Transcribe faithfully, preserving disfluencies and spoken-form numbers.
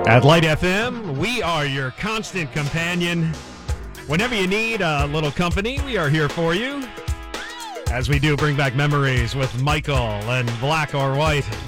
At Light F M, we are your constant companion. Whenever you need a little company, we are here for you. As we do bring back memories with Michael and Black or White.